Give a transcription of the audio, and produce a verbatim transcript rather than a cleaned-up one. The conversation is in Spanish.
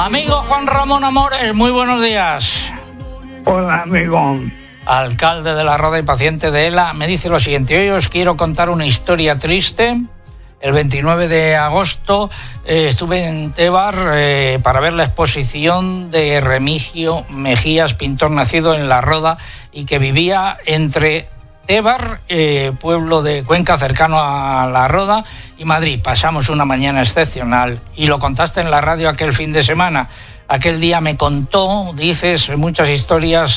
Amigo Juan Ramón Amores, muy buenos días. Hola, amigo. Alcalde de La Roda y paciente de ELA, me dice lo siguiente: hoy os quiero contar una historia triste. El veintinueve de agosto eh, estuve en Tebar eh, para ver la exposición de Remigio Mejías, pintor nacido en La Roda y que vivía entre Tebar, eh, pueblo de Cuenca cercano a La Roda, y Madrid. Pasamos una mañana excepcional y lo contaste en la radio aquel fin de semana. Aquel día me contó, dices, muchas historias